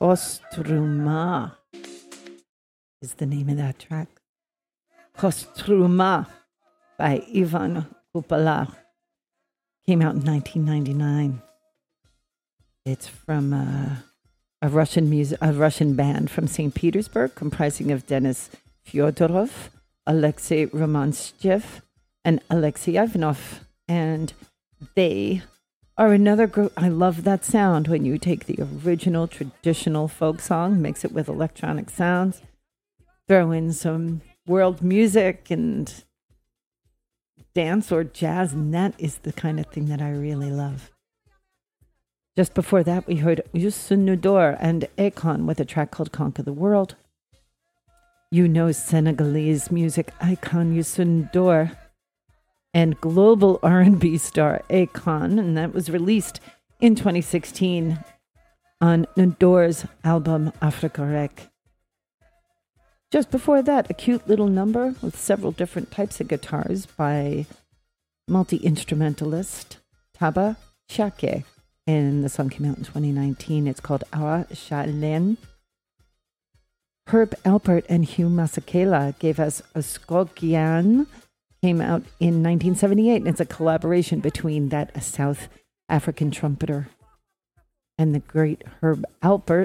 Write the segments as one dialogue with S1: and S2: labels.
S1: Kostruma is the name of that track. Kostruma by Ivan Kupala. Came out in 1999. It's from a Russian band from St. Petersburg, comprising of Denis Fyodorov, Alexei Romanchev, and Alexei Ivanov. And they are another group. I love that sound when you take the original traditional folk song, mix it with electronic sounds, throw in some world music and dance or jazz, and that is the kind of thing that I really love. Just before that, we heard Youssou N'Dour and Akon with a track called Conquer the World. You know Senegalese music icon Youssou N'Dour and global R&B star Akon, and that was released in 2016 on N'Dour's album Africa Rec. Just before that, a cute little number with several different types of guitars by multi-instrumentalist Taba Shake. And the song came out in 2019. It's called Awa Shalen. Herb Alpert and Hugh Masekela gave us Oskokian. Came out in 1978. And it's a collaboration between that South African trumpeter and the great Herb Alpert.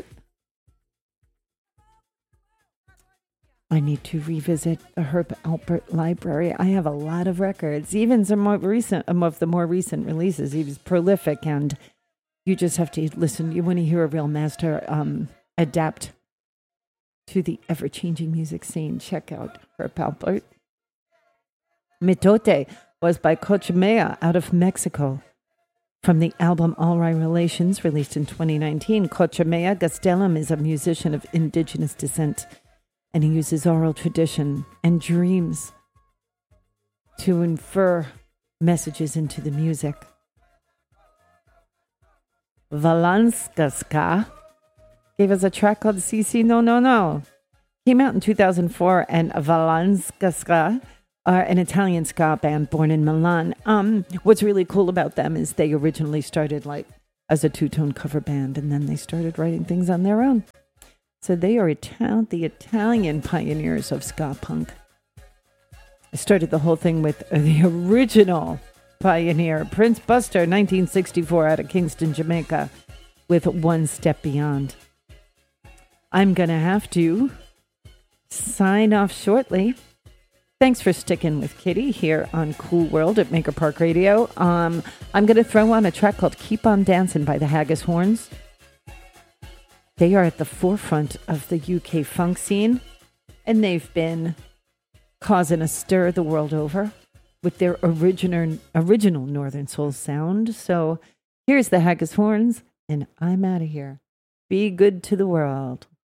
S1: I need to revisit the Herb Alpert library. I have a lot of records, even some of the more recent releases. He was prolific, and you just have to listen. You want to hear a real master adapt to the ever-changing music scene. Check out Herb Alpert. Mitote was by Cochimea out of Mexico. From the album All Right Relations, released in 2019, Cochimea Gastelum is a musician of indigenous descent, and he uses oral tradition and dreams to infer messages into the music. Valanskaska gave us a track called CC No No No. Came out in 2004, and Valanskaska are an Italian ska band born in Milan. What's really cool about them is they originally started like as a two-tone cover band, and then they started writing things on their own. So they are the Italian pioneers of ska punk. I started the whole thing with the original pioneer, Prince Buster, 1964, out of Kingston, Jamaica, with One Step Beyond. I'm going to have to sign off shortly. Thanks for sticking with Kitty here on Cool World at Maker Park Radio. I'm going to throw on a track called Keep On Dancing by the Haggis Horns. They are at the forefront of the UK funk scene, and they've been causing a stir the world over with their original Northern Soul sound. So here's the Haggis Horns, and I'm out of here. Be good to the world.